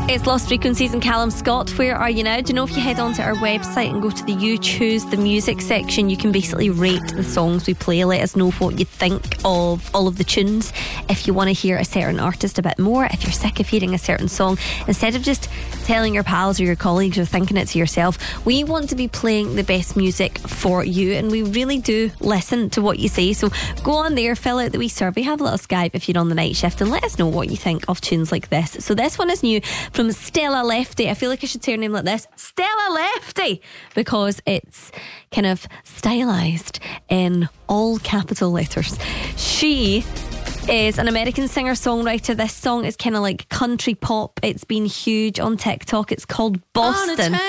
It's Lost Frequencies and Callum Scott. Where are you now? Do you know if you head onto our website and go to the You Choose the Music section, you can basically rate the songs we play. Let us know what you think of all of the tunes. If you want to hear a certain artist a bit more, if you're sick of hearing a certain song, instead of just telling your pals or your colleagues or thinking it to yourself, we want to be playing the best music for you, and we really do listen to what you say. So go on there, fill out the wee survey, have a little Skype if you're on the night shift, and let us know what you think of tunes like this. So this one is new from Stella Lefty. I feel like I should say her name like this, Stella Lefty, because it's kind of stylised in all capital letters. She is an American singer-songwriter. This song is kind of like country pop. It's been huge on TikTok. It's called Boston.